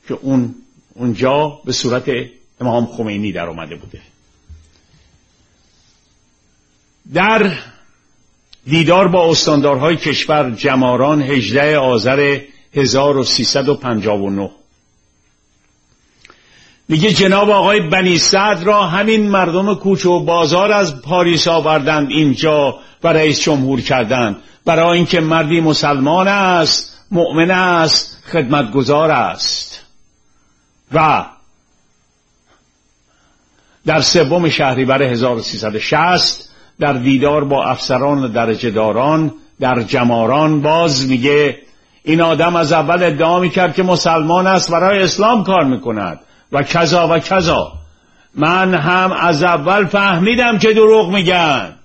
که اونجا به صورت امام خمینی در اومده بوده. در دیدار با استاندارهای کشور جماران 18 آذر 1359 میگه جناب آقای بنی سعد را همین مردم کوچه و بازار از پاریس آوردند اینجا و رئیس جمهور کردند، برای اینکه مردی مسلمان است، مؤمن است، خدمتگزار است. و در 3 شهریور 1360 در دیدار با افسران درجه داران در جماران باز میگه این آدم از اول ادعا میکرد که مسلمان است، برای اسلام کار میکند و کذا و کذا. من هم از اول فهمیدم که دروغ میگن.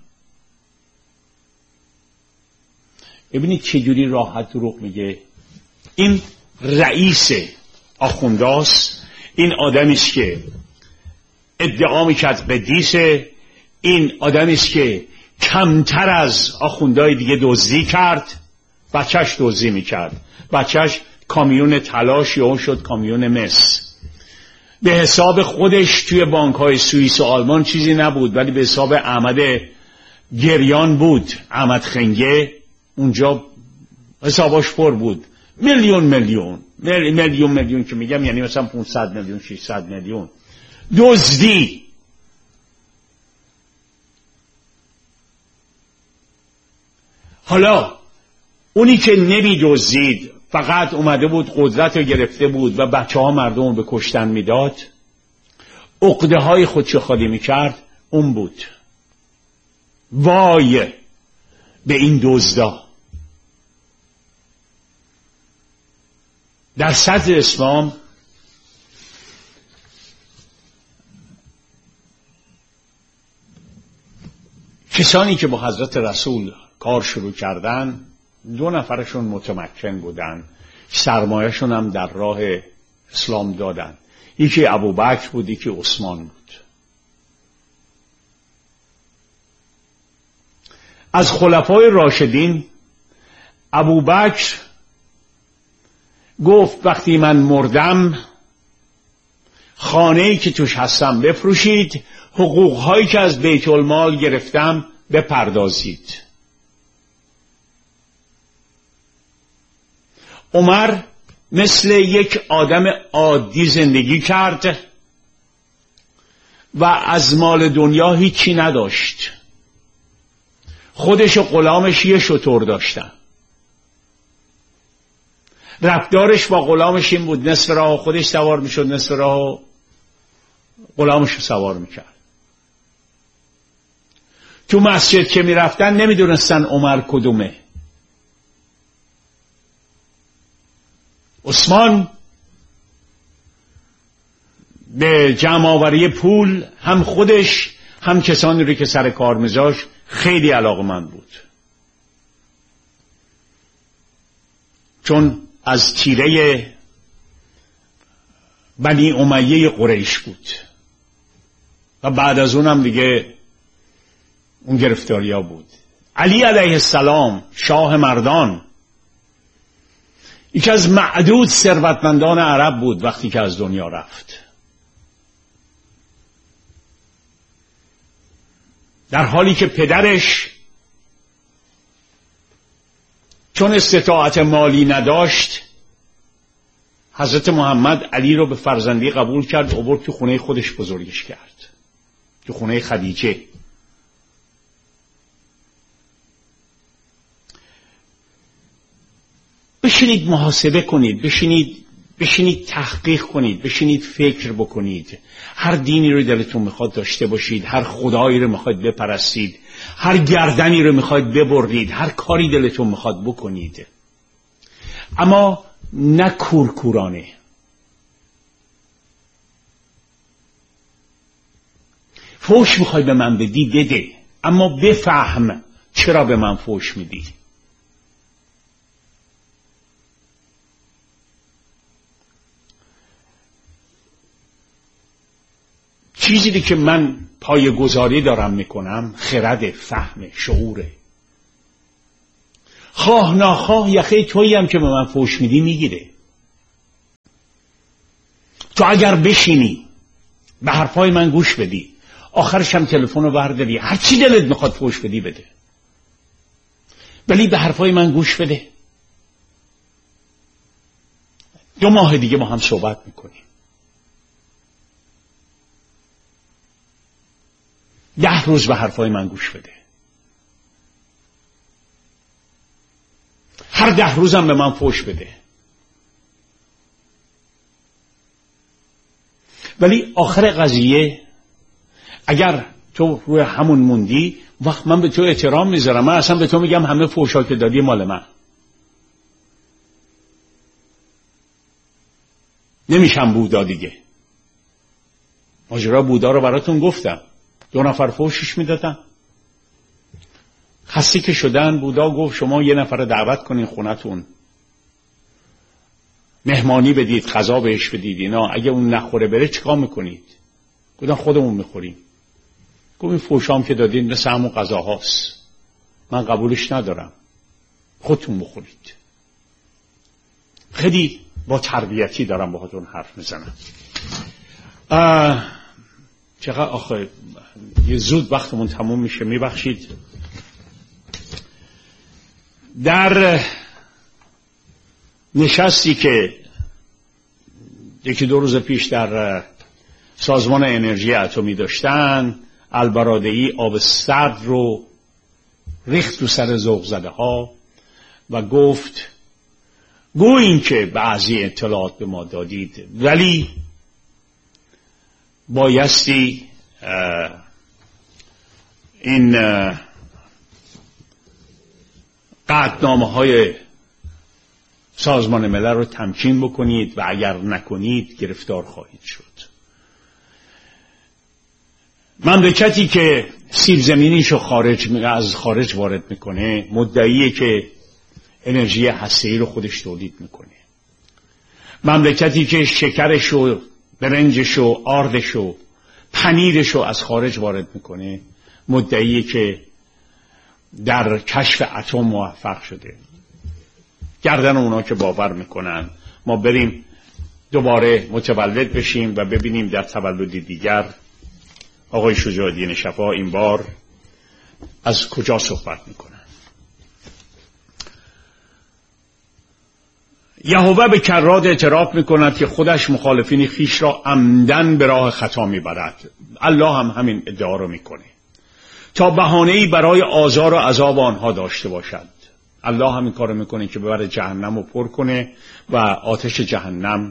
ببینید چجوری راحت دروغ میگه. این رئیس آخونداست، این آدمیست که ادعا میکرد قدیسه، این آدمیست که کمتر از آخوندهای دیگه دزدی کرد، بچهش دزدی میکرد، بچهش کامیون طلاش یا اون شد کامیون مس. به حساب خودش توی بانک‌های سوئیس و آلمان چیزی نبود، ولی به حساب احمد گریان بود، احمد خنگه، اونجا حساباش پر بود. میلیون که میگم یعنی مثلا 500 میلیون 600 میلیون دزدی. حالا اونی که نمی دزدید، فقط اومده بود قدرت رو گرفته بود و بچه ها مردم رو به کشتن میداد، عقده های خودشو خالی میکرد، اون بود. وای به این دزدا. در صدر اسلام کسانی که با حضرت رسول کار شروع کردن 2 نفرشون متمکن بودن، سرمایه‌شون هم در راه اسلام دادن. یکی ابوبکر بود، یکی عثمان بود. از خلفای راشدین ابوبکر گفت وقتی من مردم خانه‌ای که توش هستم بفروشید، حقوق‌هایی که از بیت المال گرفتم بپردازید. عمر مثل یک آدم عادی زندگی کرد و از مال دنیا هیچی نداشت. خودش و غلامش یه شتر داشتن. رفتارش با غلامش این بود، نصف راه خودش سوار میشد، نصف راه غلامش رو سوار میکرد. تو مسجد که میرفتن نمیدونستن عمر کدومه. عثمان به جمع آوری پول هم خودش هم کسانی رو که سر کار میذاشت خیلی علاقه‌مند بود، چون از تیره بنی امیه قریش بود و بعد از اونم دیگه اون گرفتاریا بود. علی علیه السلام شاه مردان یکی از معدود ثروتمندان عرب بود وقتی که از دنیا رفت. در حالی که پدرش چون استطاعت مالی نداشت، حضرت محمد علی رو به فرزندی قبول کرد، آورد تو خونه خودش بزرگش کرد، تو خونه خدیجه. بشینید محاسبه کنید، بشینید تحقیق کنید، بشینید فکر بکنید. هر دینی رو دلتون میخواد داشته باشید، هر خدایی رو میخواد بپرستید، هر گردنی رو میخواد ببرید، هر کاری دلتون میخواد بکنید، اما نه کورکورانه. فوش میخوای به من بدی بده، اما بفهم چرا به من فوش میدی. چیزی که من پایه‌گذاری دارم میکنم خرد، فهم، شعوره. خواه ناخواه یخه تویی هم که به من فوش میدی میگیره. تو اگر بشینی به حرفای من گوش بدی، آخرش هم تلفن رو برداری هر چی دلت میخواد فوش بدی بده، ولی به حرفای من گوش بده. 2 ماه دیگه ما هم صحبت میکنیم. 10 روز به حرفای من گوش بده. هر 10 روزم به من فوش بده. ولی آخر قضیه اگر تو روی همون موندی، وقت من به تو احترام میذارم. من اصلا به تو میگم همه فوشا که دادی مال من. نمیشم بودا دیگه. ماجرا بودا رو براتون گفتم. 2 نفر فوشش میدادن. خسته که شدن، بودا گفت شما 1 نفر دعوت کنین خونتون، مهمانی بدید، غذا بهش بدید، اینا اگه اون نخوره بره چیکار میکنید؟ گفتن خودمون میخوریم. گفت این فوشام که دادین مثل همون غذاهاست، من قبولش ندارم، خودتون بخورید. خیلی با تربیتی دارم باهاتون حرف میزنم. چقدر آخه یه زود وقتمون تموم میشه، میبخشید. در نشستی که 1-2 روز پیش در سازمان انرژی اتمی داشتن، البرادعی آب سرد رو ریخت تو سر ذوق زده ها و گفت گویین که بعضی اطلاعات به ما دادید، ولی بایستی این قطعنامه‌های سازمان ملل رو تمکین بکنید و اگر نکنید گرفتار خواهید شد. مملکتی که سیب زمینیشو از خارج وارد میکنه مدعیه که انرژی هسته‌ای رو خودش تولید میکنه. مملکتی که شکرشو، برنجشو، آردشو، پنیرشو از خارج وارد میکنه مدعیه که در کشف اتم موفق شده. گردن اونا که باور میکنن ما بریم دوباره متولد بشیم و ببینیم در تولد دیگر آقای شجاع‌الدین شفا این بار از کجا صحبت میکنن. یهوه به کرات اعتراف میکند که خودش مخالفین خیش را عمدن به راه خطا میبرد. الله هم همین ادعا رو میکنه تا بهانه‌ای برای آزار و عذاب آنها داشته باشد. الله همین کارو میکنه که ببره جهنم رو پر کنه و آتش جهنم.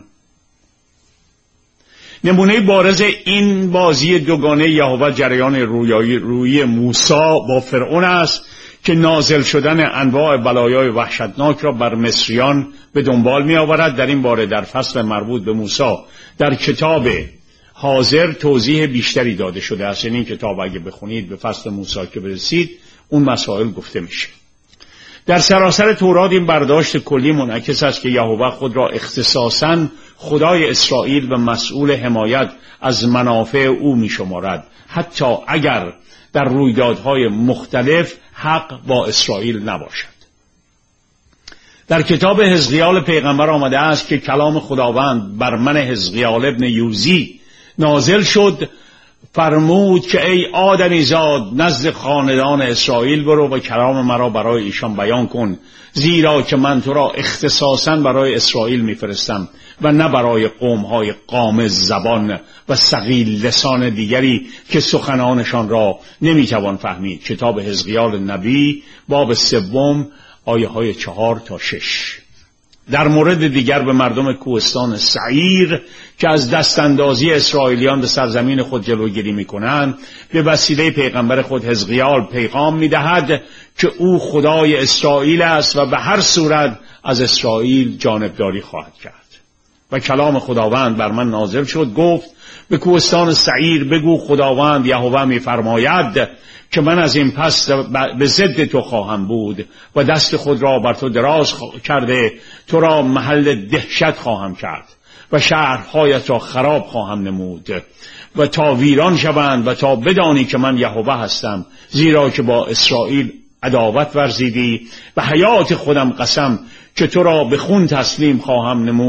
نمونه بارز این بازی دوگانه یهوه جریان رویی موسی با فرعون است که نازل شدن انواع بلایای وحشتناک را بر مصریان به دنبال می آورد. در این باره در فصل مربوط به موسی در کتاب حاضر توضیح بیشتری داده شده است. یعنی این کتاب اگه بخونید به فصل موسی که برسید اون مسائل گفته میشه. در سراسر تورات این برداشت کلی منعکس است که یهوه خود را اختصاصاً خدای اسرائیل و مسئول حمایت از منافع او می شمارد، حتی اگر در رویدادهای مختلف حق با اسرائیل نباشد. در کتاب حزقیال پیغمبر آمده است که کلام خداوند بر من حزقیال ابن یوزی نازل شد، فرمود که ای آدمی زاد نزد خاندان اسرائیل برو و کلام مرا برای ایشان بیان کن، زیرا که من تو را اختصاصاً برای اسرائیل میفرستم و نه برای قوم‌های قامز زبان و ثقیل لسان دیگری که سخنانشان را نمیتوان فهمید. کتاب حزقیال نبی باب 3 آیه‌های 4 تا 6. در مورد دیگر به مردم کوهستان سعیر که از دستاندازی اسرائیلیان به سرزمین خود جلوگیری میکنند به وسیله پیغمبر خود حزقیال پیغام میدهد که او خدای اسرائیل است و به هر صورت از اسرائیل جانبداری خواهد کرد. و کلام خداوند بر من نازل شد، گفت به کوهستان سعیر بگو خداوند یهوه میفرماید که من از این پس به ضد تو خواهم بود و دست خود را بر تو دراز کرده تو را محل دهشت خواهم کرد و شهرهایت را خراب خواهم نمود و تا ویران شوند و تا بدانی که من یهوه هستم، زیرا که با اسرائیل عداوت ورزیدی. به حیات خودم قسم که تو را به خون تسلیم خواهم نمود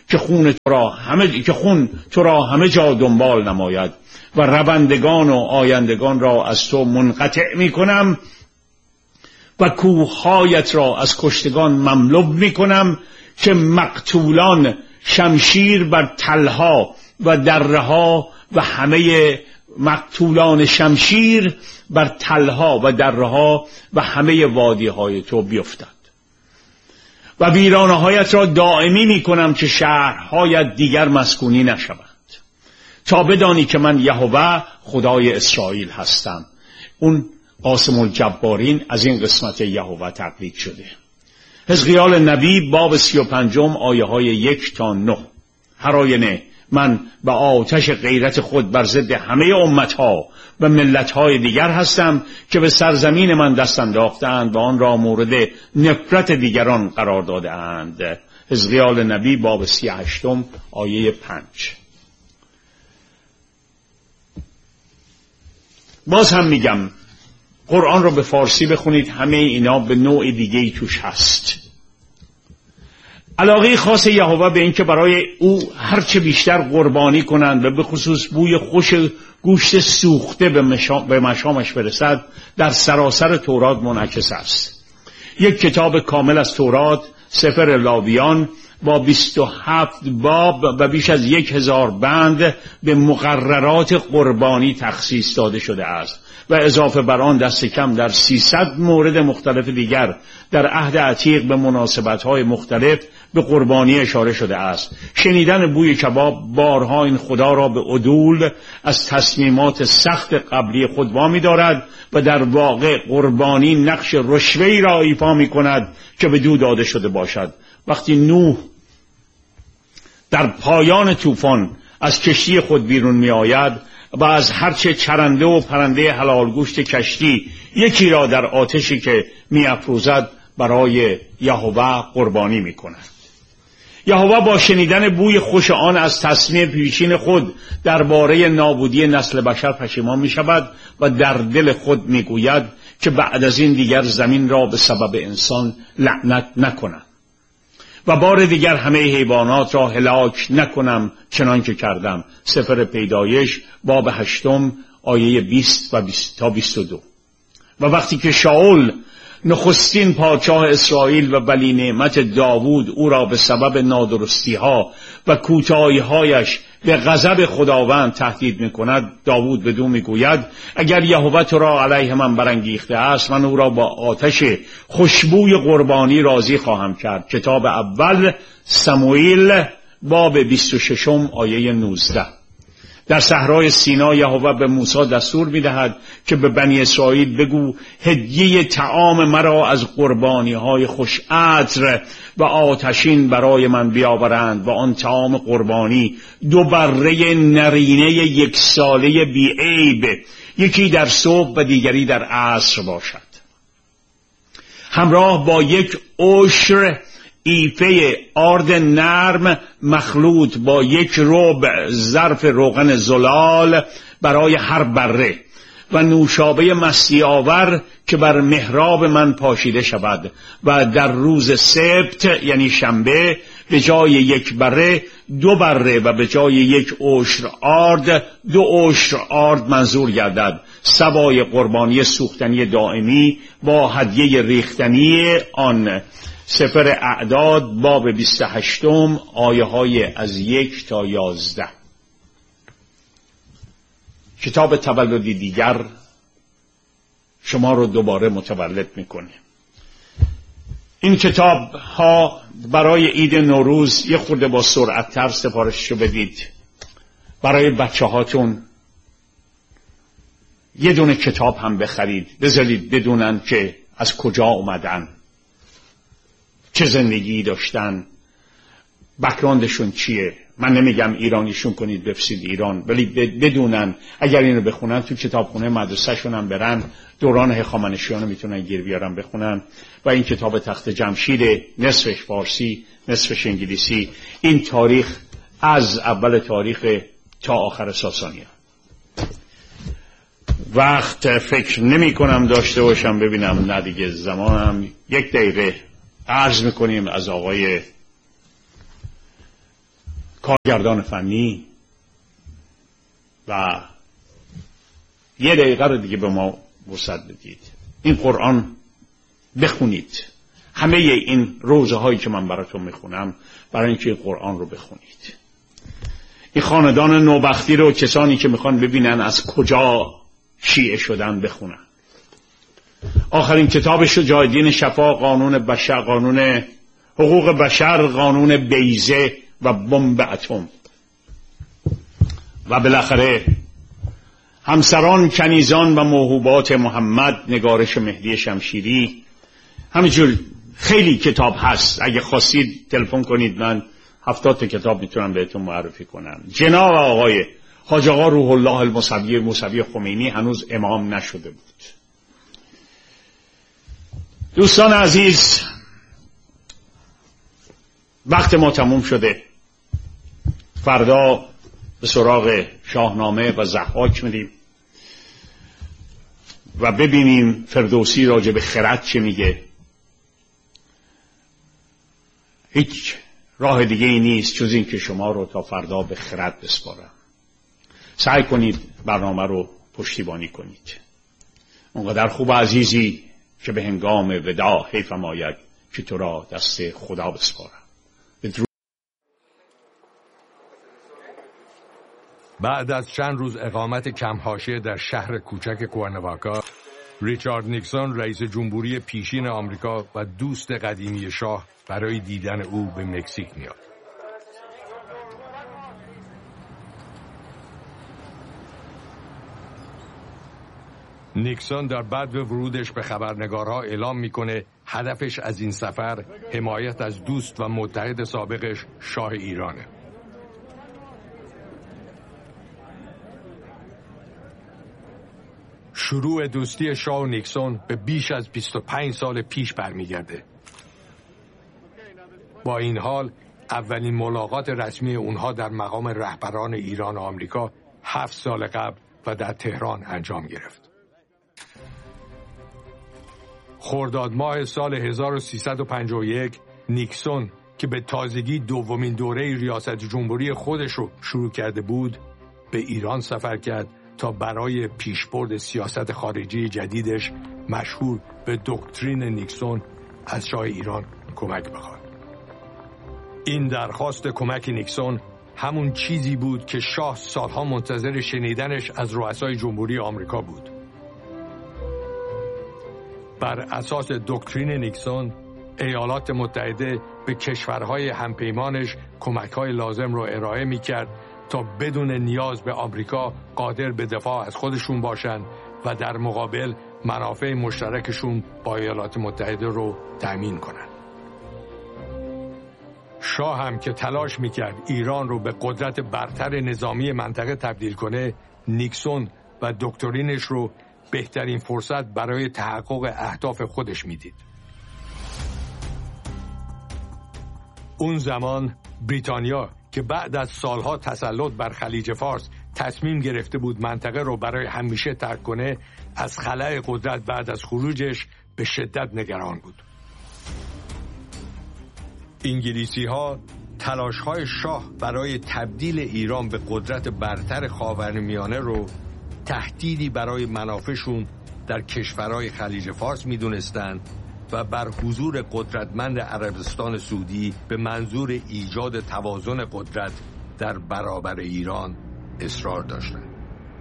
که خون تو را همه جا دنبال نماید و روندگان و آیندگان را از تو منقطع می کنم و کوههایت را از کشتگان مملو می کنم که مقتولان شمشیر بر تلها و درها و همه مقتولان شمشیر بر تلها و درها و همه وادیهای تو بیفتد و ویرانه‌هایت را دائمی می کنم که شهرهایت دیگر مسکونی نشوند تا بدانی که من یهوه خدای اسرائیل هستم. اون قاسم الجبارین از این قسمت یهوه تقلید شده. حزقیال نبی باب 35 آیه های 1 تا 9. هر آینه من به آتش غیرت خود بر ضد همه امتها و ملتهای دیگر هستم که به سرزمین من دست انداختند و آن را مورد نفرت دیگران قرار دادند. حزقیال نبی باب 38 آیه 5. باز هم میگم قرآن رو به فارسی بخونید، همه اینا به نوع دیگه‌ای توش هست. علاقه خاص یهوه به این که برای او هرچه بیشتر قربانی کنند و به خصوص بوی خوش گوشت سوخته به مشامش برسد در سراسر تورات منعکس است. یک کتاب کامل از تورات، سفر لاویان، با 27 باب و بیش از 1000 بند به مقررات قربانی تخصیص داده شده است و اضافه بر آن دست کم در 300 مورد مختلف دیگر در عهد عتیق به مناسبت‌های مختلف به قربانی اشاره شده است. شنیدن بوی کباب بارها این خدا را به عدول از تصمیمات سخت قبلی خود وامی دارد و در واقع قربانی نقش رشوه‌ای را ایفا می‌کند که به دو داده شده باشد. وقتی نوح در پایان طوفان از کشتی خود بیرون می آید و از هرچه چرنده و پرنده حلال گوشت کشتی یکی را در آتشی که می افروزد برای یهوه قربانی می کند. یهوه با شنیدن بوی خوش آن از تصمیم پیشین خود درباره نابودی نسل بشر پشیمان می شود و در دل خود می گوید که بعد از این دیگر زمین را به سبب انسان لعنت نکنم و بار دیگر همه حیوانات را هلاک نکنم چنان که کردم. سفر پیدایش باب 8 آیه 20 و 20 تا 22. و وقتی که شاول نخستین پادشاه اسرائیل و ولی نعمت داوود او را به سبب نادرستی‌ها و کوتاهی‌هایش به غضب خداوند تهدید می‌کند، داوود بدو می‌گوید اگر یهوه تو را علیه من برانگیخته است، من او را با آتش خوشبوی قربانی راضی خواهم کرد. کتاب اول سموئیل باب 26 آیه 19. در صحرای سینا یهوه به موسی دستور می‌دهد که به بنی اسرائیل بگو هدیه طعام مرا از قربانی‌های خوش عطر و آتشین برای من بیاورند و آن طعام قربانی 2 بره نرینه 1 ساله بی عیب، یکی در صبح و دیگری در عصر باشد، همراه با 1 عشر ایفه آرد نرم مخلوط با 1 ربع ظرف روغن زلال برای هر بره و نوشابه مستی آور که بر محراب من پاشیده شود و در روز سبت یعنی شنبه به جای 1 بره 2 بره و به جای 1 عشر آرد 2 عشر آرد منظور گردد. سوای قربانی سوختنی دائمی با هدیه ریختنی آن. سفر اعداد باب 28 آیه های از 1 تا 11. کتاب تولدی دیگر شما رو دوباره متولد میکنه. این کتاب ها برای عید نوروز یه خورده با سرعت تر سفارششو بدید. برای بچه هاتون یه دونه کتاب هم بخرید، بذارید بدونن که از کجا اومدن، چه زندگی داشتن، بک‌گراندشون چیه. من نمیگم ایرانیشون کنید بفرستید ایران، ولی بدونن اگر اینو بخونن تو کتابخونه مدرسه‌شون هم برن، دوران هخامنشیان رو میتونن گیر بیارن بخونن. و این کتاب تخت جمشید، نصفش فارسی نصفش انگلیسی، این تاریخ از اول تاریخ تا آخر ساسانیان. وقت فکر نمی کنم داشته باشم، ببینم نه دیگه زمانم 1 دقیقه عرض میکنیم از آقای کارگردان فنی و 1 دقیقه رو دیگه به ما وسعت بدید. این قرآن بخونید. همه این روزه هایی که من براتون میخونم برای اینکه این قرآن رو بخونید. این خاندان نوبختی رو کسانی که میخوان ببینن از کجا شیعه شدن بخونن. آخرین کتاب شجاعالدین شفا، قانون بشر، قانون حقوق بشر، قانون بیضه و بمب اتم. و بالاخره همسران، کنیزان و موهوبات محمد، نگارش مهدی شمشیری. همینجور خیلی کتاب هست. اگه خواستید تلفن کنید، من 70 تا کتاب میتونم بهتون معرفی کنم. جناب آقای حاج آقا روح الله الموسوی خمینی هنوز امام نشده بود. دوستان عزیز، وقت ما تموم شده. فردا به سراغ شاهنامه و ضحاک میریم و ببینیم فردوسی راجع به خرد چه میگه. هیچ راه دیگه ای نیست جز این که شما رو تا فردا به خرد بسپارم. سعی کنید برنامه رو پشتیبانی کنید. اونقدر خوب عزیزی که به هنگام وداع حیفم آید که تو را دست خدا بسپارم. بعد از چند روز اقامت کم حاشیه در شهر کوچک کوانواکا، ریچارد نیکسون رئیس جمهوری پیشین آمریکا و دوست قدیمی شاه برای دیدن او به مکزیک میاد. نیکسون در بعد ورودش به خبرنگارها اعلام میکنه هدفش از این سفر حمایت از دوست و متحد سابقش شاه ایرانه. شروع دوستی شاه و نیکسون به بیش از 25 سال پیش برمیگرده. با این حال اولین ملاقات رسمی اونها در مقام رهبران ایران و آمریکا 7 سال قبل و در تهران انجام گرفت. خرداد ماه سال 1351 نیکسون که به تازگی دومین دوره ریاست جمهوری خودش رو شروع کرده بود به ایران سفر کرد تا برای پیشبرد سیاست خارجی جدیدش مشهور به دکترین نیکسون از شاه ایران کمک بخواد. این درخواست کمک نیکسون همون چیزی بود که شاه سالها منتظر شنیدنش از رؤسای جمهوری آمریکا بود. بر اساس دکترین نیکسون، ایالات متحده به کشورهای همپیمانش کمک‌های لازم رو ارائه می‌کرد تا بدون نیاز به آمریکا قادر به دفاع از خودشون باشن و در مقابل منافع مشترکشون با ایالات متحده رو تأمین کنن. شاه هم که تلاش میکرد ایران رو به قدرت برتر نظامی منطقه تبدیل کنه، نیکسون و دکترینش رو بهترین فرصت برای تحقق اهداف خودش میدید. اون زمان بریتانیا که بعد از سالها تسلط بر خلیج فارس تصمیم گرفته بود منطقه رو برای همیشه ترک کنه، از خلأ قدرت بعد از خروجش به شدت نگران بود. انگلیسی‌ها تلاش‌های شاه برای تبدیل ایران به قدرت برتر خاورمیانه رو تهدیدی برای منافعشون در کشورهای خلیج فارس می‌دونستند و بر حضور قدرتمند عربستان سعودی به منظور ایجاد توازن قدرت در برابر ایران اصرار داشتند.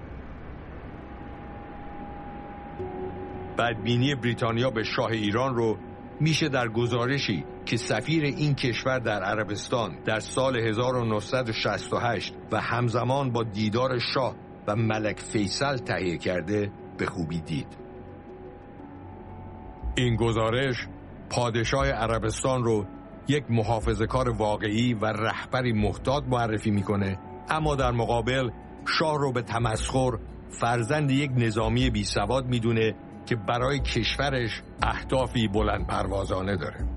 بدبینی بریتانیا به شاه ایران رو میشه در گزارشی که سفیر این کشور در عربستان در سال 1968 و همزمان با دیدار شاه و ملک فیصل تهیه کرده به خوبی دید. این گزارش پادشاه عربستان رو یک محافظه‌کار واقعی و رهبری محتاط معرفی میکنه، اما در مقابل شاه رو به تمسخر فرزند یک نظامی بیسواد میدونه که برای کشورش اهدافی بلند پروازانه داره.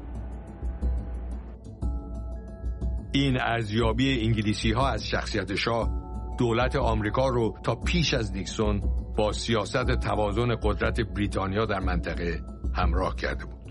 این ارزیابی انگلیسی‌ها از شخصیت شاه دولت آمریکا رو تا پیش از نیکسون با سیاست توازن قدرت بریتانیا در منطقه همراه کرده بود.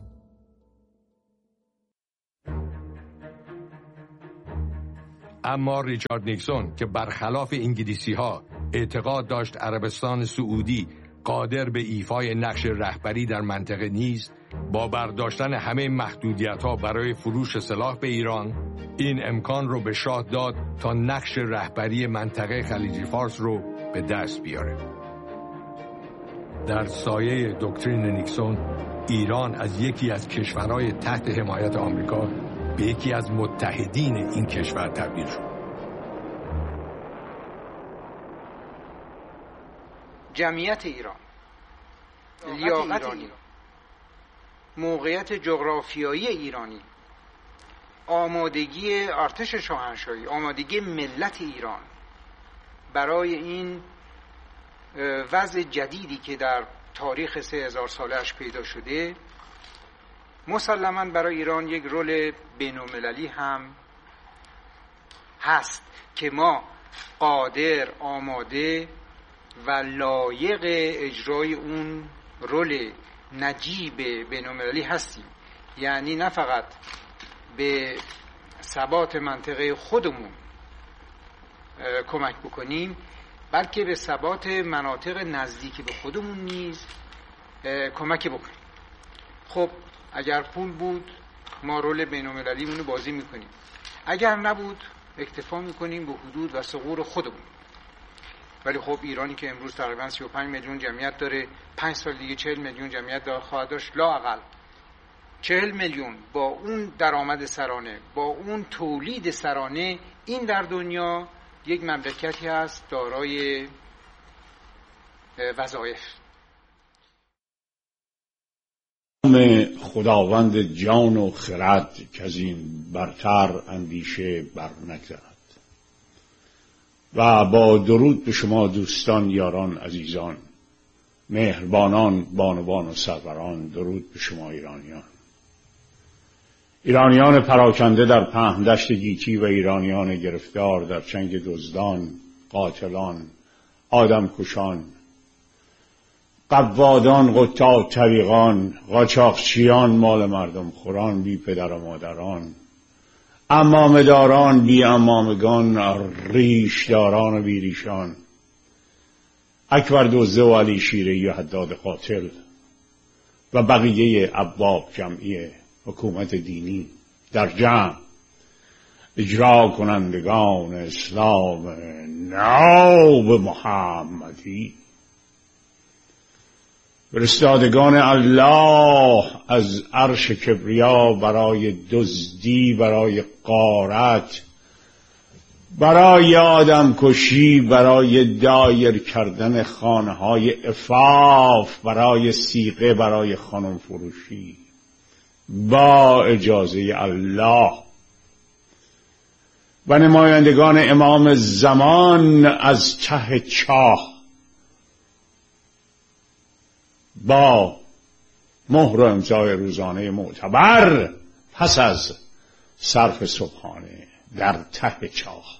اما ریچارد نیکسون که برخلاف انگلیسی‌ها اعتقاد داشت عربستان سعودی قادر به ایفای نقش رهبری در منطقه نیست، با برداشتن همه محدودیت‌ها برای فروش سلاح به ایران این امکان رو به شاه داد تا نقش رهبری منطقه خلیج فارس رو به دست بیاره. در سایه دکترین نیکسون، ایران از یکی از کشورهای تحت حمایت آمریکا به یکی از متحدین این کشور تبدیل شد. جمعیت ایران، لیاقت ایرانی، موقعیت جغرافیایی ایرانی، آمادگی ارتش شاهنشاهی، آمادگی ملت ایران برای این وضع جدیدی که در تاریخ 3000 سالش پیدا شده، مسلماً برای ایران یک رول بین‌المللی هم هست که ما قادر، آماده و لایق اجرای اون رول نجیب بین‌المللی هستیم. یعنی نه فقط به ثبات منطقه خودمون کمک بکنیم، بلکه به ثبات مناطق نزدیکی به خودمون نیز کمک بکنیم. خب اگر پول بود ما رول بین‌المللیمون رو بازی میکنیم، اگر نبود اکتفا میکنیم به حدود و ثغور خودمون. ولی خب ایرانی که امروز تقریبا 35 میلیون جمعیت داره، 5 سال دیگه 40 میلیون جمعیت خواهد داشت، لااقل 40 میلیون با اون درآمد سرانه، با اون تولید سرانه، این در دنیا یک مملکتی هست دارای وظایف. خداوند جان و خرد که از این برتر اندیشه بر نگذرد. و با درود به شما دوستان، یاران، عزیزان، مهربانان، بانوان و سروران، درود به شما ایرانیان پراکنده در پهن‌دشت گیتی و ایرانیان گرفتار در چنگ دزدان، قاتلان، آدمکشان، قوادان، قطاع طریقان، قاچاقچیان، مال مردم خوران، بی پدر و مادران، عمامه‌داران، بی عمامگان، ریشداران و بی ریشان، اکبر دزده و علی شیره‌ای و حداد قاتل و بقیه ابواب جمعی حکومت دینی در جمع، اجرا کنندگان اسلام ناب محمدی، فرستادگان الله از عرش کبریا برای دزدی، برای غارت، برای آدم کشی، برای دایر کردن خانه‌های عفاف، برای صیغه، برای خانم فروشی، با اجازه الله. و نمایندگان امام زمان از ته چاه با مهر و امضای روزانه معتبر پس از صرف صبحانه در ته چاه.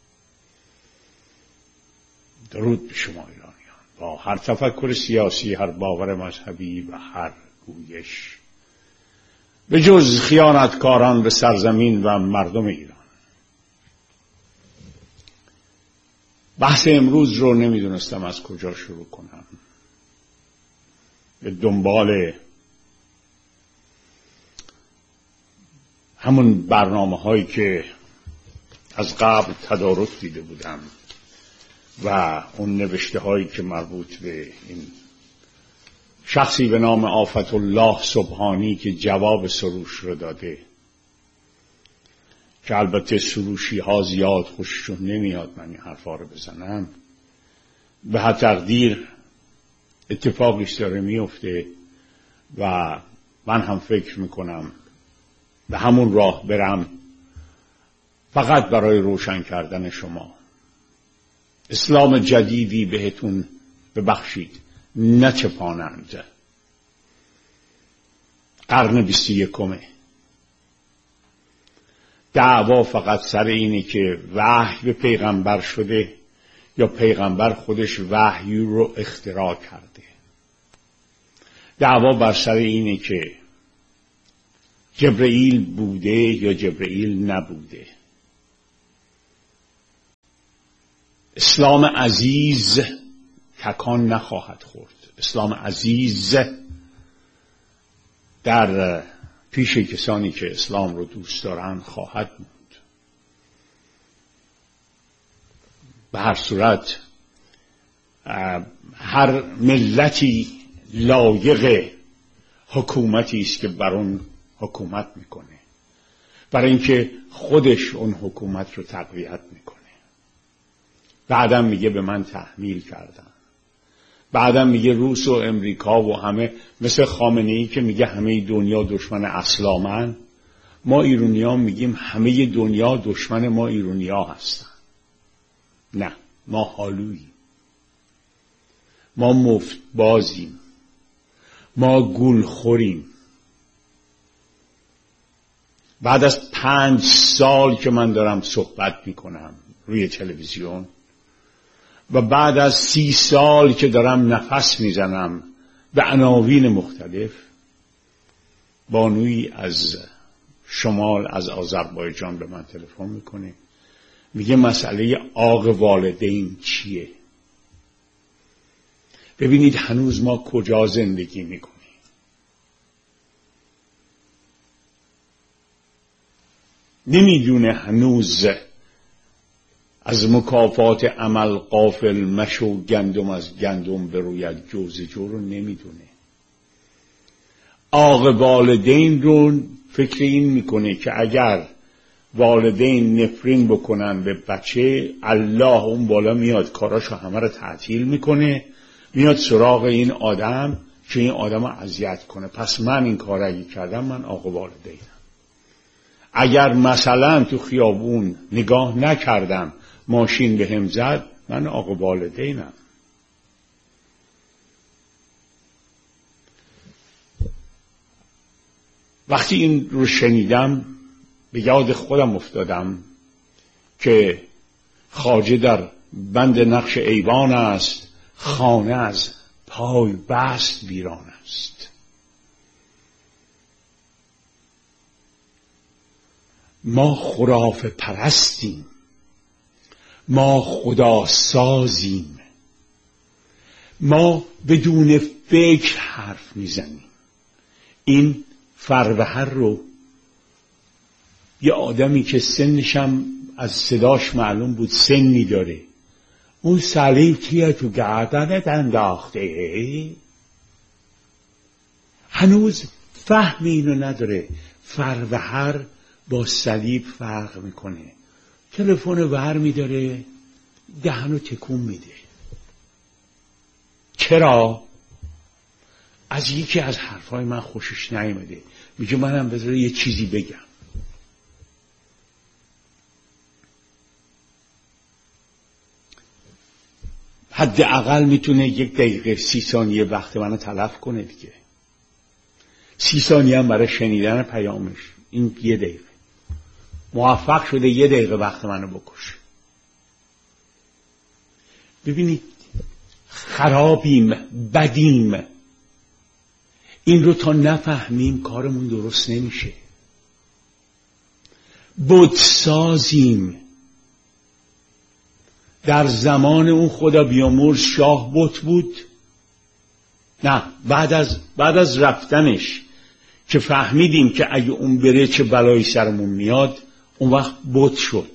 درود به شما ایرانیان، با هر تفکر سیاسی، هر باور مذهبی و هر گویش، به جز خیانتکاران به سرزمین و مردم ایران. بحث امروز رو نمیدونستم از کجا شروع کنم. به دنبال همون برنامه هایی که از قبل تدارک دیده بودم و اون نوشته هایی که مربوط به این شخصی به نام آفت الله سبحانی که جواب سروش رو داده، که البته سروشی ها زیاد خوششون نمیاد من این حرفا رو بزنم، به هر تقدیر اتفاقیش داره میفته و من هم فکر میکنم به همون راه برم، فقط برای روشن کردن شما. اسلام جدیدی بهتون ببخشید نچپانند. قرن 21 دعوا فقط سر اینه که وحی به پیغمبر شده یا پیغمبر خودش وحی رو اختراع کرده. دعوا بر سر اینه که جبرئیل بوده یا جبرئیل نبوده. اسلام عزیز تکان نخواهد خورد. اسلام عزیز در پیش کسانی که اسلام رو دوست دارن خواهد بود. به هر صورت هر ملتی لایق حکومتی است که بر اون حکومت میکنه، برای اینکه خودش اون حکومت رو تقویت میکنه. بعدم میگه به من تحمیل کردن، بعدم میگه روس و امریکا و همه، مثل خامنه‌ای که میگه همه دنیا دشمن اسلامن. ما ایرانی‌ها میگیم همه دنیا دشمن ما ایرانی‌ها هستن. نه، ما حالوییم، ما مفت بازیم، ما گول خوریم. بعد از 5 سال که من دارم صحبت میکنم روی تلویزیون و بعد از 30 سال که دارم نفس میزنم به عناوین مختلف، بانویی از شمال از آذربایجان به من تلفن میکنه، میگه مسئله عاق والدین چیه؟ ببینید هنوز ما کجا زندگی میکنیم. نمیدونه هنوز از مکافات عمل غافل مشو، گندم از گندم بروید جوز جو رو نمیدونه. عاق والدین رو فکر این میکنه که اگر والدین نفرین بکنن به بچه، الله اون بالا میاد کاراشو همه رو تعطیل میکنه، میاد سراغ این آدم که این آدم رو اذیت کنه. پس من این کار اگه کردم من عاق والدینم. اگر مثلا تو خیابون نگاه نکردم ماشین به هم زد، من عاق والدینم. وقتی این رو شنیدم به یاد خودم افتادم که خواجه در بند نقش ایوان است، خانه از پای بست ویران است. ما خرافه پرستیم، ما خدا سازیم، ما بدون فکر حرف میزنیم. این فروهر رو یه آدمی که سنشم از صداش معلوم بود سنی داره، اون صلیب کیه تو گردنت انداخته؟ هنوز فهم اینو نداره. فروهر با صلیب فرق میکنه. تلفن ور میداره، دهنو تکون میده. چرا؟ از یکی از حرفای من خوشش نیامده، میگه منم بذار یه چیزی بگم. حداقل میتونه 1 دقیقه 30 ثانیه وقت منو تلف کنه دیگه. 30 ثانیه هم برای شنیدن پیامش. این 1 دقیقه موفق شده 1 دقیقه وقت منو بکشه. ببینید خرابیم، بدیم. این رو تا نفهمیم کارمون درست نمیشه. بتسازیم. در زمان اون خدا بیامرز شاه بت بود؟ نه، بعد از رفتنش که فهمیدیم که اگه اون بره چه بلایی سرمون میاد، اون وقت بت شد.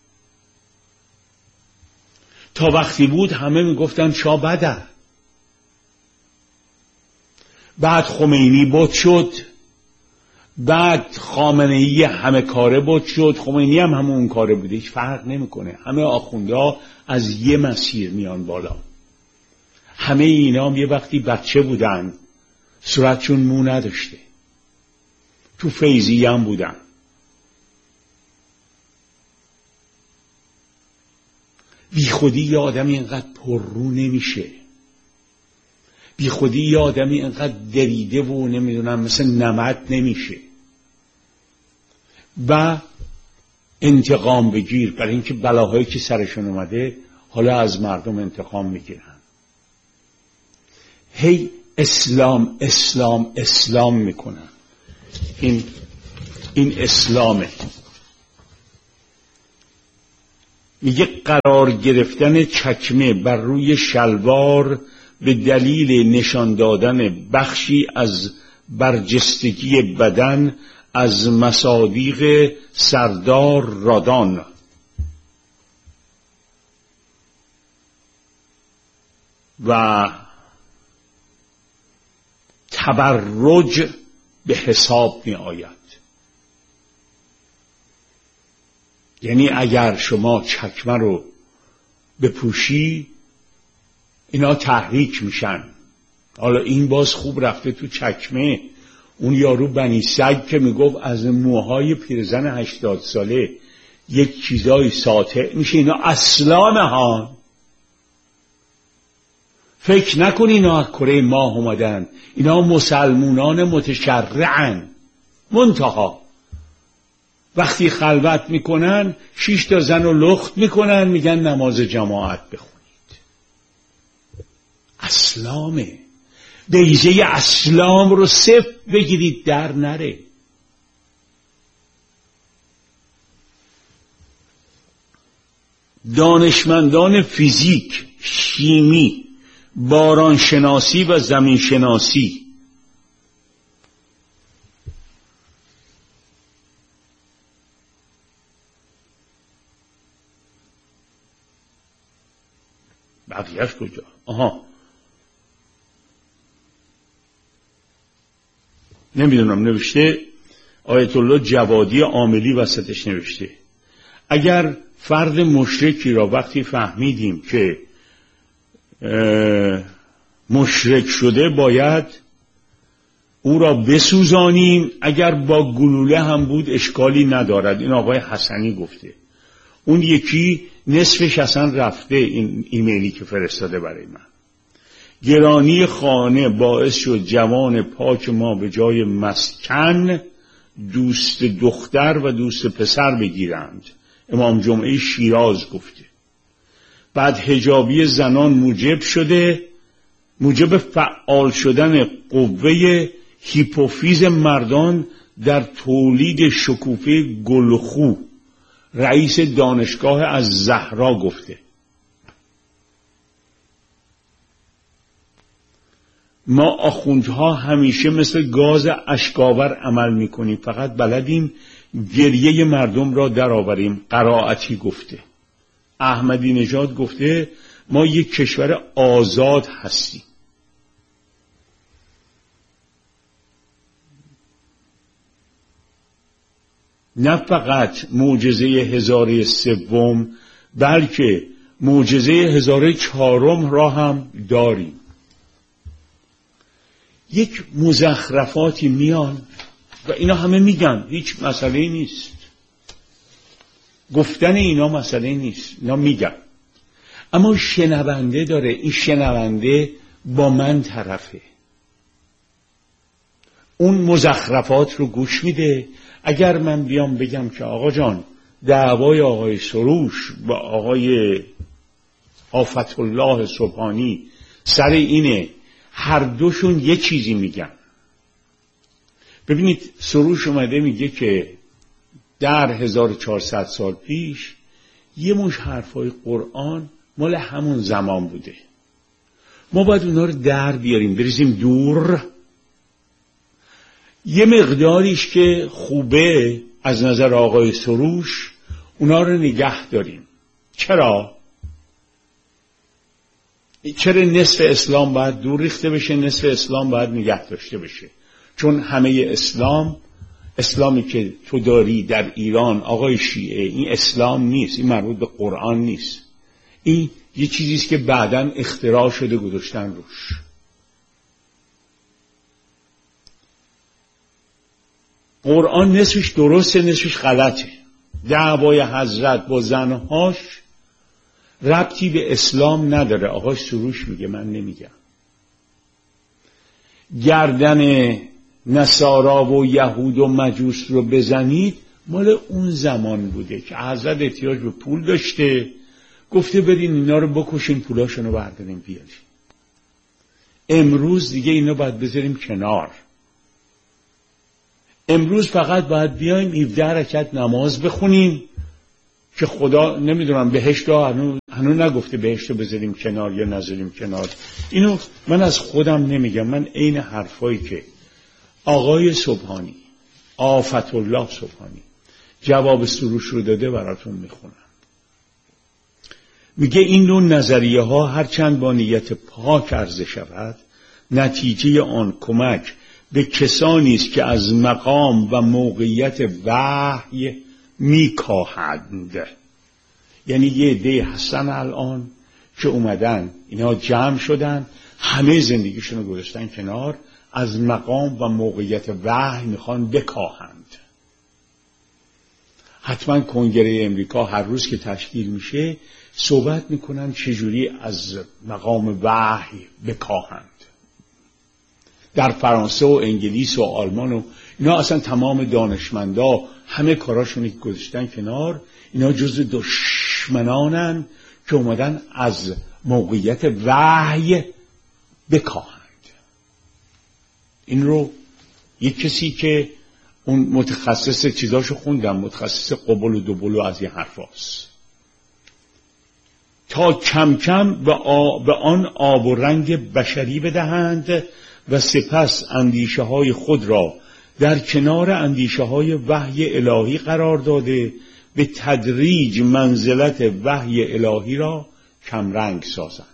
تا وقتی بود همه میگفتن شاه بده. بعد خمینی بت شد، بعد خامنه‌ای همه کاره بت شد، خمینی هم همون کاره بوده. هیچ فرق نمیکنه. همه آخوندها از یه مسیر میان بالا. همه اینا هم یه وقتی بچه بودن، صورتشون مو نداشته. تو فیضی هم بودن. بی خودی یه آدمی اینقدر پررو نمیشه. بی خودی یه آدمی اینقدر دریده و نمیدونم مثل نمد نمیشه. و انتقام بگیر، برای اینکه بلاهایی که سرشون اومده حالا از مردم انتقام میگیرن. هی اسلام اسلام اسلام میکنن. این اسلامه. میگه قرار گرفتن چکمه بر روی شلوار به دلیل نشان دادن بخشی از برجستگی بدن از مصادیق سردار رادان. و تبرج به حساب می آید. یعنی اگر شما چکمه رو بپوشی اینا تحریک میشن. حالا این باز خوب رفته تو چکمه. اون یارو بنی سگ که میگفت از موهای پیرزن 80 ساله یک چیزای ساطع میشه، اینا اصلا نهان. فکر نکن اینا از کره ماه اومدن، اینا مسلمونان متشرعن. منتها وقتی خلوت میکنن 6 تا زن رو لخت میکنن، میگن نماز جماعت بخونید. اسلامه. بیضه اسلام رو صفر بگیرید در نره. دانشمندان فیزیک، شیمی، بارانشناسی و زمینشناسی بقیهش کجا؟ نمیدونم نوشته آیت الله جوادی عاملی وسطش نوشته اگر فرد مشرکی را وقتی فهمیدیم که مشرک شده باید او را بسوزانیم، اگر با گلوله هم بود اشکالی ندارد. این آقای حسنی گفته. اون یکی نصفش اصلا رفته. این ایمیلی که فرستاده برای من، گرانی خانه باعث شد جوان پاک ما به جای مسکن دوست دختر و دوست پسر بگیرند. امام جمعه شیراز گفته. بعد حجابی زنان موجب فعال شدن قوه هیپوفیز مردان در تولید شکوفه گلخو. رئیس دانشگاه از زهرا گفته. ما آخوندها همیشه مثل گاز اشکاور عمل میکنیم، فقط بلدیم گریه مردم را درآوریم. قرائتی گفته. احمدی نژاد گفته ما یک کشور آزاد هستیم. نه فقط معجزه هزاره سوم بلکه معجزه هزاره چهارم را هم داریم. یک مزخرفاتی میان و اینا همه میگن، هیچ مسئله نیست. گفتن اینا مسئله نیست، اینا میگن. اما شنونده داره. این شنونده با من طرفه. اون مزخرفات رو گوش میده. اگر من بیام بگم که آقا جان دعوای آقای سروش با آقای آفت الله سبحانی سر اینه، هر دوشون یه چیزی میگن. ببینید سروش اومده میگه که در 1400 سال پیش یه مش حرفای قرآن مال همون زمان بوده. ما باید اونا رو در بیاریم، بریزیم دور. یه مقداریش که خوبه از نظر آقای سروش اونا رو نگه داریم. چرا نصف اسلام باید دور ریخته بشه، نصف اسلام باید نگه داشته بشه؟ چون همه اسلامی که تو داری در ایران آقای شیعه، این اسلام نیست، این مربوط به قرآن نیست. این یه چیزیست که بعداً اختراع شده گذاشتن روش. قرآن نصفش درسته، نصفش غلطه. دعوای حضرت با زنهاش ربطی به اسلام نداره. آقای سروش میگه، من نمیگم. گردن نصارا و یهود و مجوس رو بزنید مال اون زمان بوده که حضرت احتیاج به پول داشته، گفته برین اینا رو بکشین پولاشون رو بردارین بیارین. امروز دیگه اینا باید بذاریم کنار. امروز فقط باید بیایم 17 رکعت نماز بخونیم، که خدا نمیدونم بهشت هنوز نگفته بهشت رو بذاریم کنار یا نذاریم کنار. اینو من از خودم نمیگم، من عین حرفایی که آقای سبحانی، آفت الله سبحانی جواب سروش رو داده براتون میخونم. میگه این نوع نظریه ها هرچند با نیت پاک عرضه شود، نتیجه آن کمک به کسانی است که از مقام و موقعیت وحی میکاهند. یعنی یه عده هستن الان که اومدن اینا جمع شدن، همه زندگیشون رو گذاشتن کنار، از مقام و موقعیت وحی میخوان بکاهند. حتما کنگره امریکا هر روز که تشکیل میشه صحبت میکنن چجوری از مقام وحی بکاهند. در فرانسه و انگلیس و آلمان و اینا اصلا تمام دانشمندا همه کاراشون که گذاشتن کنار، اینا جزو دشمنانن که اومدن از موقعیت وحی بکاهند. این رو یک کسی که اون متخصص چیزاشو خوندم، متخصص قبول و دوبل و از یه حرفاست، تا کم کم به آن آب و رنگ بشری بدهند و سپس اندیشه های خود را در کنار اندیشه های وحی الهی قرار داده به تدریج منزلت وحی الهی را کمرنگ سازند.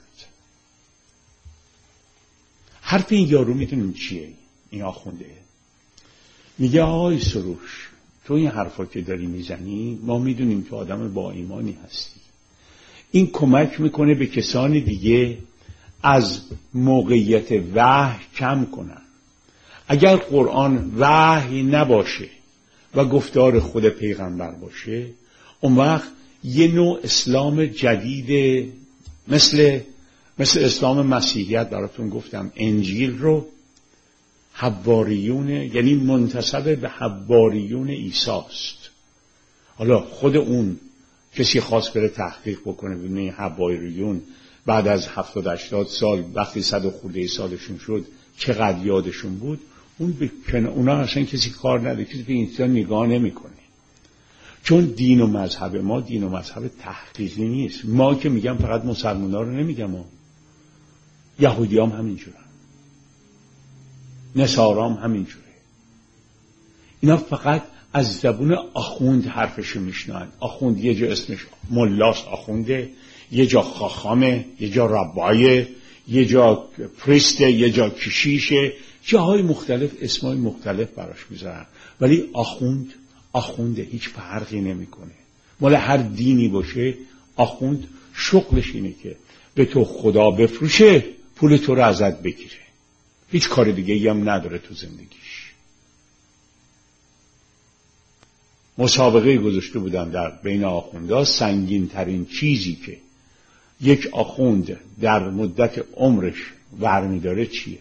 حرف این یارو میدونیم چیه؟ این آخونده میگه آقای سروش، تو این حرفا که داری میزنی ما میدونیم تو آدم با ایمانی هستی، این کمک میکنه به کسان دیگه از موقعیت وحی کم کنن. اگر قرآن وحی نباشه و گفتار خود پیغمبر باشه، اون وقت یه نوع اسلام جدید مثل اسلام مسیحیت براتون گفتم، انجیل رو حواریون، یعنی منتسب به حواریون عیسی است. حالا خود اون کسی خواست بره تحقیق بکنه ببینه این حواریون بعد از 70-80 سال وقتی 100 خورده سالشون شد چقدر یادشون بود، اونا اصلا کسی کار نداره، کسی به این نگاه نمیکنه. چون دین و مذهب ما دین و مذهب تحقیقی نیست. ما که میگم فقط مسلمان‌ها رو نمیگم، یهودی هم همینجورن، نصارا هم همینجوره. اینا فقط از زبون آخوند حرفشو میشنن. آخوند یه جا اسمش ملاست آخونده، یه جا خاخامه، یه جا ربایه، یه جا پریسته، یه جا کشیشه، جاهای مختلف اسمای مختلف براش میذارن، ولی آخونده، هیچ فرقی نمیکنه. مال هر دینی باشه آخوند شغلش اینه که به تو خدا بفروشه، پول تو رو ازت بگیره، هیچ کار دیگه هم نداره تو زندگیش. مسابقه گذاشته بودن در بین آخونده، سنگین ترین چیزی که یک آخوند در مدت عمرش برمی داره چیه؟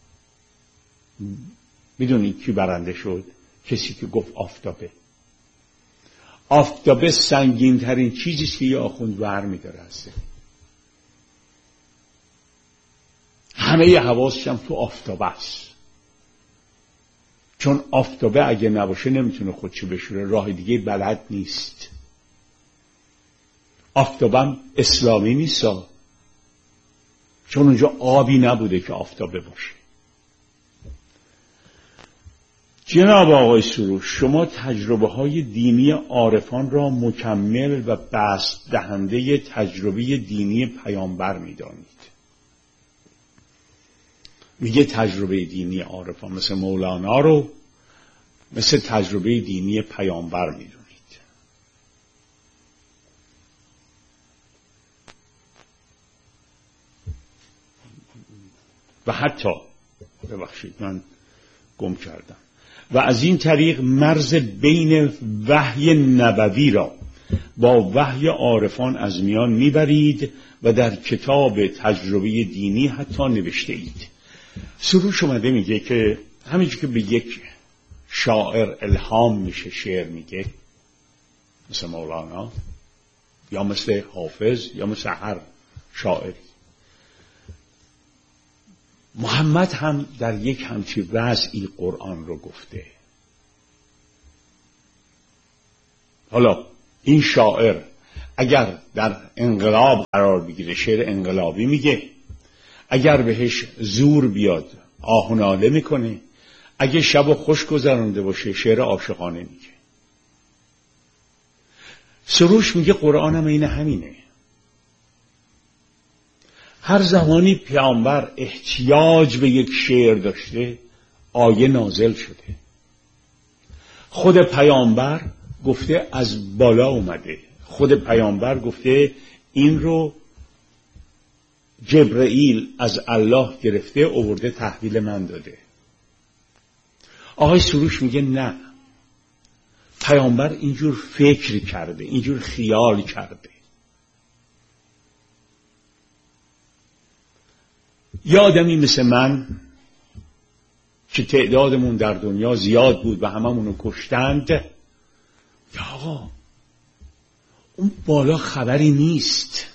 میدونید کی برنده شد؟ کسی که گفت آفتابه. آفتابه سنگین ترین چیزیست که یه آخوند برمی داره هسته. همه ی حواسش هم تو آفتابه است، چون آفتابه اگه نباشه نمیتونه خودشو بشوره، راه دیگه بلد نیست. آفتابه هم اسلامی نیست، چون اونجا آبی نبوده که آفتابه باشه. جناب آقای سروش، شما تجربه های دینی عارفان را مکمل و بسط دهنده تجربه دینی پیامبر می‌دانید. میگه تجربه دینی عارفان مثل مولانا رو مثل تجربه دینی پیامبر می‌دونید. و حتی ببخشید من گم کردم، و از این طریق مرز بین وحی نبوی را با وحی عارفان از میان میبرید و در کتاب تجربه دینی حتی نوشته اید. سروش اومده میگه که همینجور که به یک شاعر الهام میشه شعر میگه، مثل مولانا یا مثل حافظ یا مثل هر شاعری، محمد هم در یک همچی وضعی قرآن رو گفته. حالا این شاعر اگر در انقلاب قرار بگیره شعر انقلابی میگه، اگر بهش زور بیاد آه و ناله میکنه، اگه شب خوش گذرانده باشه شعر عاشقانه میگه. سروش میگه قرآن هم این همینه. هر زمانی پیامبر احتیاج به یک شعر داشته آیه نازل شده. خود پیامبر گفته از بالا اومده، خود پیامبر گفته این رو جبرئیل از الله گرفته آورده تحویل من داده. آقای سروش میگه نه، پیامبر اینجور فکر کرده، اینجور خیال کرده. یه آدمی مثل من که تعدادمون در دنیا زیاد بود و هممونو کشتند، یا آقا اون بالا خبری نیست،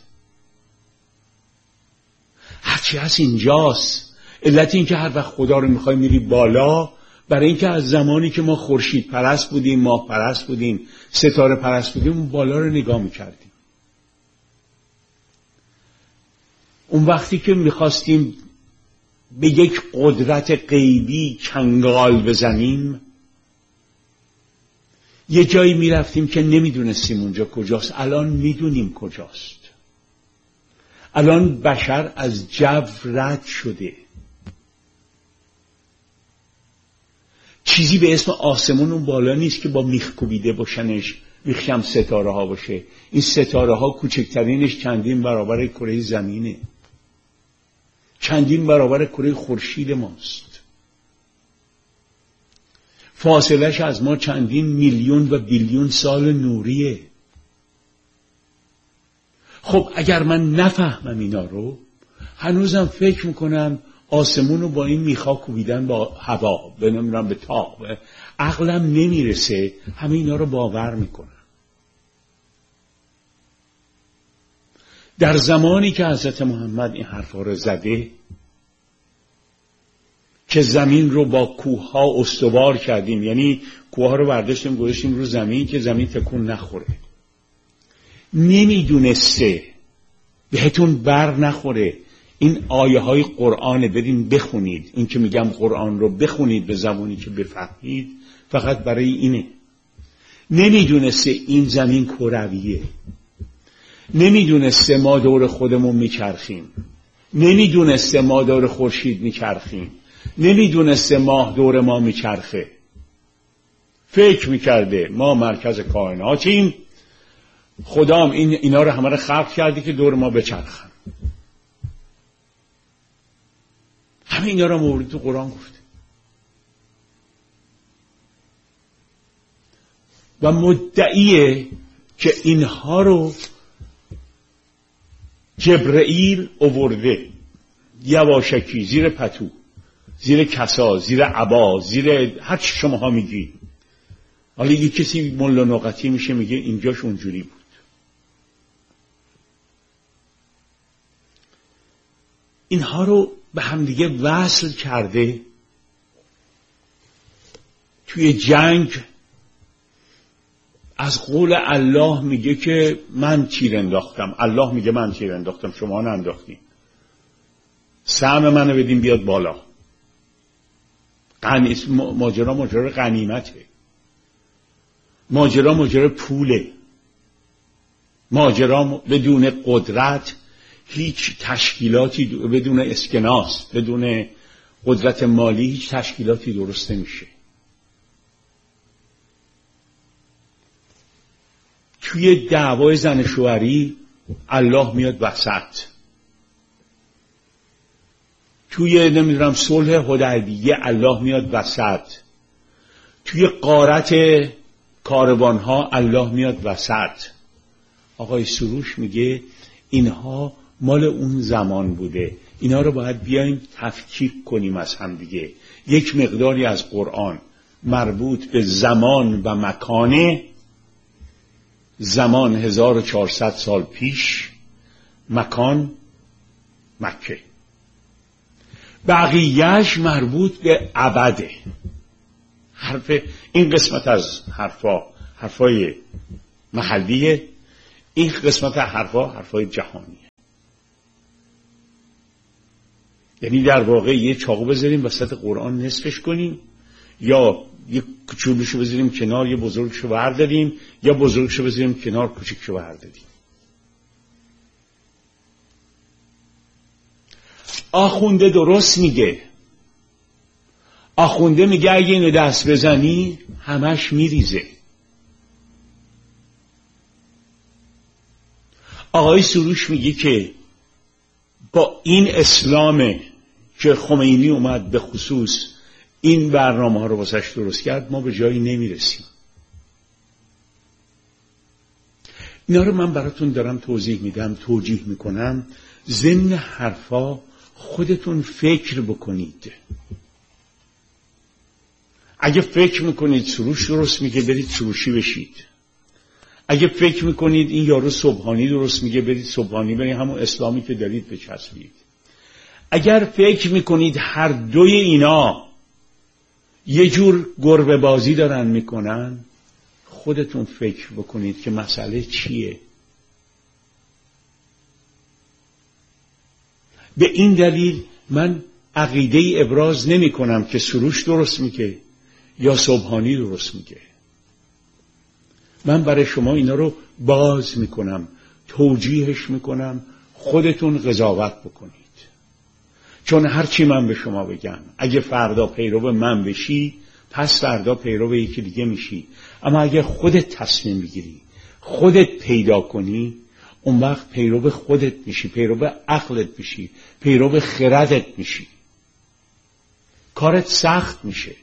هرچی هست اینجاست. علت این که هر وقت خدا رو میخوای میری بالا، برای اینکه از زمانی که ما خورشید پرست بودیم، ماه پرست بودیم، ستاره پرست بودیم، اون بالا رو نگاه میکردیم. اون وقتی که میخواستیم به یک قدرت غیبی چنگال بزنیم، یه جایی میرفتیم که نمیدونستیم اونجا کجاست. الان میدونیم کجاست. الان بشر از جو رد شده. چیزی به اسم آسمون اون بالا نیست که با میخ کوبیده باشنش، میخشم ستاره ها باشه. این ستاره ها کوچکترینش چندین برابر کره زمینه، چندین برابر کره خورشید ماست. فاصلش از ما چندین میلیون و بیلیون سال نوریه. خب اگر من نفهمم اینا رو، هنوزم فکر میکنم آسمون رو با این میخا کوبیدن با هوا، نمیدونم به تاق، عقلم نمیرسه همه اینا رو باور میکنم. در زمانی که حضرت محمد این حرفا رو زده که زمین رو با کوه ها استوار کردیم، یعنی کوه ها رو برداشتیم گذاشتیم رو زمین که زمین تکون نخوره، نمیدونسته بهتون بر نخوره این آیه های قرآن بدین بخونید. این که میگم قرآن رو بخونید به زمانی که بفهمید فقط برای اینه. نمیدونسته این زمین کرویه، نمیدونسته ما دور خودمون میچرخیم، نمیدونسته ما دور خورشید میچرخیم، نمیدونسته ماه دور ما میچرخه. فکر میکرده ما مرکز کائناتیم، خدا هم اینا رو همه رو خلق کرده که دور ما بچرخن. همه اینا رو مورد تو قرآن گفته. و مدعیه که اینها رو جبرئیل آورده یواشکی زیر پتو، زیر کسا، زیر عبا، زیر هر چی شماها میگی. حالا یه کسی ملا نقطی میشه میگه اینجاش اونجوری بود. اینها رو به همدیگه وصل کرده. توی جنگ از قول الله میگه که من تیر انداختم، الله میگه من تیر انداختم، شما ننداختین. سهم منو بدین بیاد بالا. ماجرا غنیمته، ماجرا پوله، ماجرا بدون قدرت هیچ تشکیلاتی، بدون اسکناس، بدون قدرت مالی هیچ تشکیلاتی درست نمیشه. توی دعوای زن شوهری الله میاد وسط. توی نمیدونم صلح حدیبیه الله میاد وسط. توی غارت کاروانها الله میاد وسط. آقای سروش میگه اینها مال اون زمان بوده، اینا رو باید بیایم تفکیک کنیم از هم دیگه. یک مقداری از قرآن مربوط به زمان و مکانه، زمان 1400 سال پیش، مکان مکه، بقیهش مربوط به ابده. این قسمت از حرفای محلیه. این قسمت حرفای جهانیه. یعنی در واقع یه چاقو بذاریم وسط قرآن نصفش کنیم، یا یه کوچولوشو بذاریم کنار، یه بزرگشو برداریم، یا بزرگشو بذاریم کنار، کوچیکشو برداریم. آخونده درست میگه. آخونده میگه اگه اینو دست بزنی همش میریزه. آقای سروش میگه که با این اسلام که خمینی اومد به خصوص این برنامه ها رو واسش درست کرد، ما به جایی نمیرسیم. اینا رو من براتون دارم توضیح میدم، توجیه میکنم. ضمن حرفا خودتون فکر بکنید. اگه فکر میکنید سروش درست میگه، برید سروشی بشید. اگه فکر میکنید این یارو سبحانی درست میگه، برید سبحانی، برید همون اسلامی که دارید بچسبید. اگر فکر میکنید هر دوی اینا یه جور گربه بازی دارن میکنن، خودتون فکر بکنید که مسئله چیه. به این دلیل من عقیده ابراز نمی کنم که سروش درست میگه یا سبحانی درست میگه. من برای شما اینا رو باز میکنم، توجیهش میکنم، خودتون قضاوت بکنید. چون هرچی من به شما بگم، اگه فردا پیرو من بشی، پس فردا پیرو یکی دیگه میشی. اما اگه خودت تصمیم بگیری، خودت پیدا کنی، اون وقت پیرو خودت میشی، پیرو عقلت میشی، پیرو خردت میشی. کارت سخت میشه.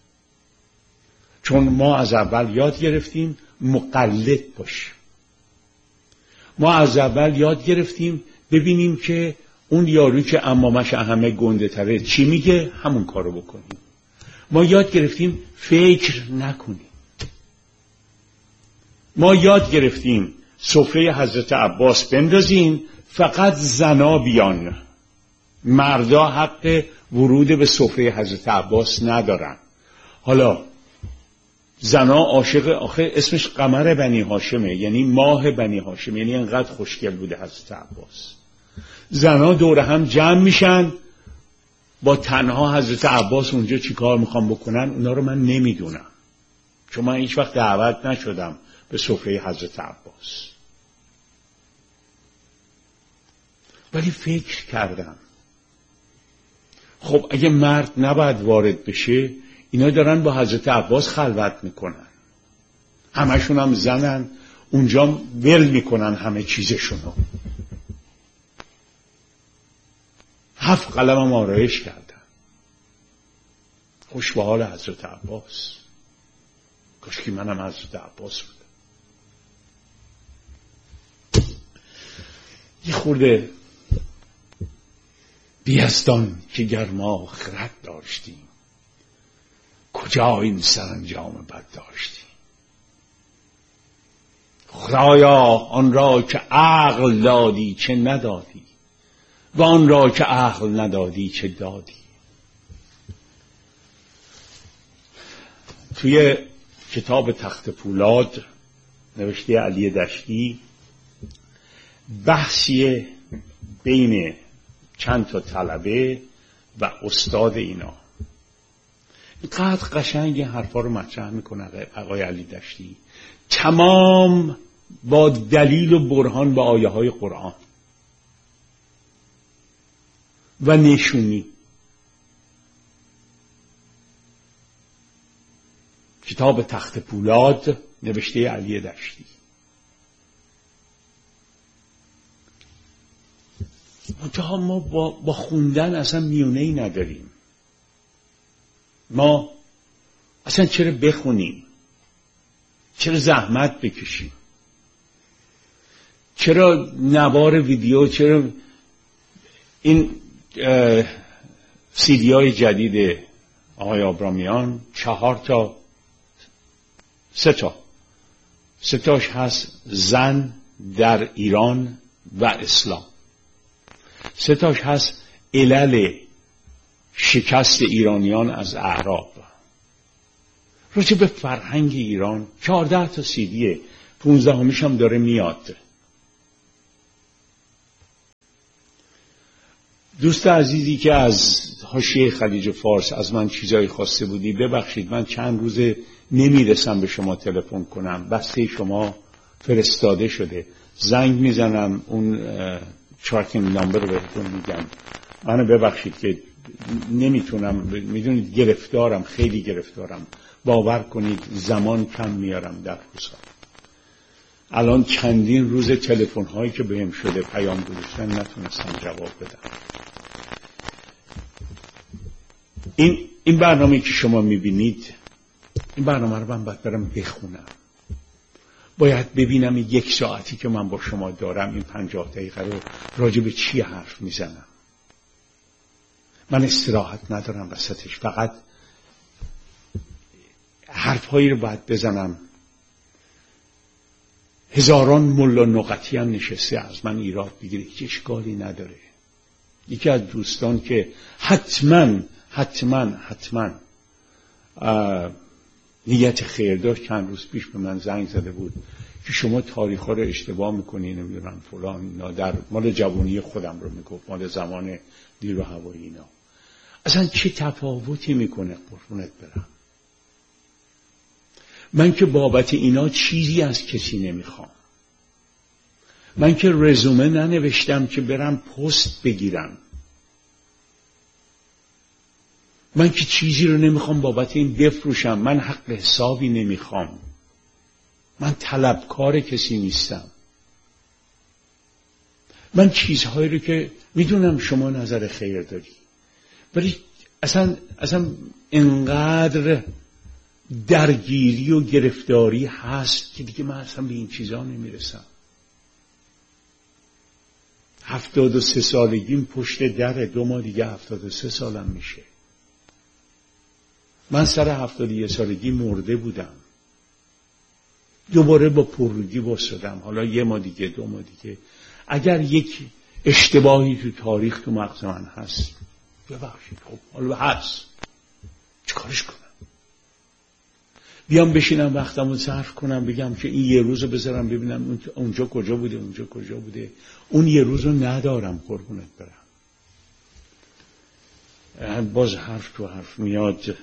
چون ما از اول یاد گرفتیم مقلد باشیم. ما از اول یاد گرفتیم ببینیم که اون یاروی که عمامش همه گنده تره چی میگه، همون کارو بکنیم. ما یاد گرفتیم فکر نکنیم. ما یاد گرفتیم سفره حضرت عباس بندازیم، فقط زنا بیان، مردا حق ورود به سفره حضرت عباس ندارن. حالا زنا عاشق، آخه اسمش قمر بنی هاشمه، یعنی ماه بنی هاشم، یعنی انقدر خوشگل بوده حضرت عباس. زنا دور هم جمع میشن، با تنها حضرت عباس اونجا چی کار میخوام بکنن اونا رو من نمیدونم، چون من هیچ وقت دعوت نشدم به سفره حضرت عباس. ولی فکر کردم خب اگه مرد نباید وارد بشه، اینا دارن با حضرت عباس خلوت میکنن، همشون هم زنن، اونجا ول میکنن همه چیزشونو. 7 قلمم آرایش کردن. خوش به حال حضرت عباس. کاش که منم حضرت عباس بودم. یه خورده بیستان که گرما خرد داشتیم، کجا این سرانجام بد داشتیم. خدایا آن را که عقل دادی چه ندادی، و آن را که عقل ندادی چه دادی. توی کتاب تخت پولاد نوشته علی دشتی بحثی بین چند تا طلبه و استاد اینا، اینقدر قشنگ این حرفا رو مطرح میکنه آقای علی دشتی، تمام با دلیل و برهان به آیه های قرآن و نشونی. کتاب تخت پولاد نوشته علی دشتی. منتها ما با خوندن اصلا میونه‌ای نداریم. ما اصلا چرا بخونیم؟ چرا زحمت بکشیم؟ چرا نوار ویدیو؟ چرا این سیدیای جدید آقای آبرامیان 3 تاش هست زن در ایران و اسلام، 3 تاش هست علل شکست ایرانیان از اعراب، راجع به فرهنگ ایران 14 تا سیدیه. 15 هم داره میاد. دوست عزیزی که از حاشیه خلیج فارس از من چیزایی خواسته بودی، ببخشید من چند روزه نمیرسم به شما تلفن کنم، بسته شما فرستاده شده، زنگ میزنم اون چارتینگ نامبر رو بهتون میگم. منو ببخشید که نمیتونم، میدونید گرفتارم، خیلی گرفتارم، باور کنید زمان کم میارم در روزها. الان چندین روز تلفن هایی که بهم شده پیام گذاشتن نتونستم جواب بدم. این برنامه که شما میبینید، این برنامه رو من باید برم بخونم، باید ببینم 1 ساعتی که من با شما دارم این 50 دقیقه رو راجع به چی حرف میزنم. من استراحت ندارم وسطش، فقط حرفهایی رو باید بزنم. هزاران ملا نقطی هم نشسته از من ایراد بگیره، هیچ اشکالی نداره. یکی از دوستان که حتما نیت خیر داشت چند روز پیش به من زنگ زده بود که شما تاریخ‌ها رو اشتباه می‌کنی، نمیدونم فلان اینا، در مال جوانی خودم رو میگفت، مال زمان نیرو هوایی اینا. اصلا چه تفاوتی میکنه قربونت برم؟ من که بابت اینا چیزی از کسی نمیخوام. من که رزومه ننوشتم که برم پست بگیرم. من که چیزی رو نمیخوام بابت این بفروشم. من حق حسابی نمیخوام. من طلبکار کسی نیستم. من چیزهایی رو که میدونم شما نظر خیر داری، ولی اصلا انقدر درگیری و گرفتاری هست که دیگه من اصلا به این چیزا نمیرسم. 73 سالگیم پشت دره، 2 ماه دیگه 73 سالم میشه. من سر 71 سالگی مرده بودم، دوباره با پررودی واسدم، حالا 1 ماه دیگه 2 ماه دیگه. اگر یک اشتباهی تو تاریخ تو مغز من هست ببخشید، خب حالا هست، چیکارش کنم؟ بیام بشینم وقتمو صرف کنم بگم که این 1 روزو بذارم ببینم اونجا کجا بوده، اونجا کجا بوده. اون 1 روزو ندارم قربونت برم. باز حرف تو حرف میاد.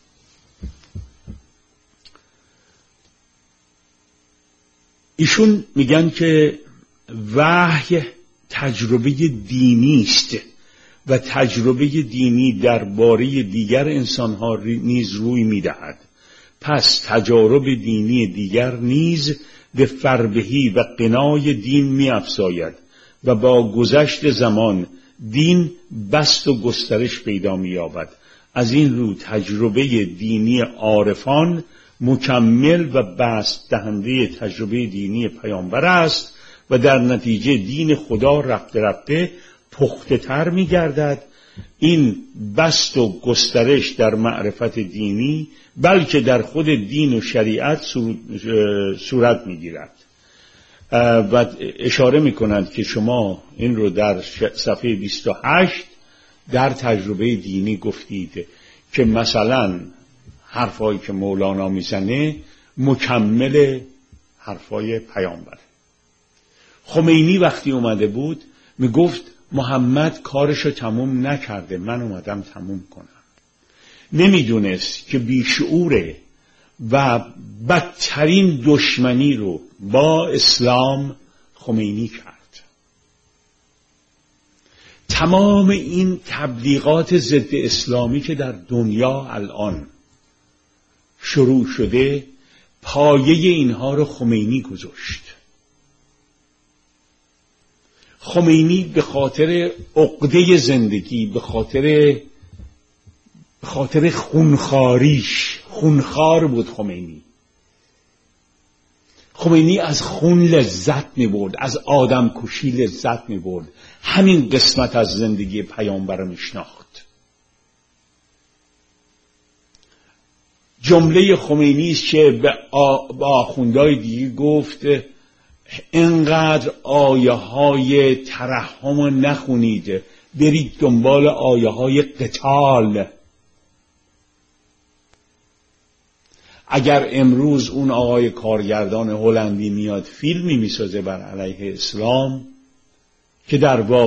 ایشون میگن که وحی تجربه دینی است و تجربه دینی درباره دیگر انسانها نیز روی میدهد. پس تجارب دینی دیگر نیز به فربهی و قنای دین می‌افزاید و با گذشت زمان دین بسط و گسترش پیدا می‌یابد. از این رو تجربه دینی عارفان مکمل و بسط دهنده تجربه دینی پیامبر است و در نتیجه دین خدا رفته رفته پخته تر می گردد. این بسط و گسترش در معرفت دینی بلکه در خود دین و شریعت صورت می گیرد. و اشاره می کنند که شما این رو در صفحه 28 در تجربه دینی گفتید که مثلا حرفایی که مولانا میزنه مکمل حرفای پیامبر. خمینی وقتی اومده بود میگفت محمد کارشو تموم نکرده، من اومدم تموم کنم. نمیدونست که بیشعوره و بدترین دشمنی رو با اسلام خمینی کرد. تمام این تبلیغات ضد اسلامی که در دنیا الان شروع شده پایه اینها رو خمینی گذاشت. خمینی به خاطر عقده زندگی، به خاطر خونخاریش، خونخوار بود خمینی از خون لذت می‌برد، از آدم کشی لذت می‌برد. همین قسمت از زندگی پیامبر میشناخت. جمله خمینی است که به آخوندهای دیگه گفت اینقدر آیه های ترحم رو نخونید، برید دنبال آیه های قتال. اگر امروز اون آقای کارگردان هلندی میاد فیلمی میسازه بر علیه اسلام که در واقع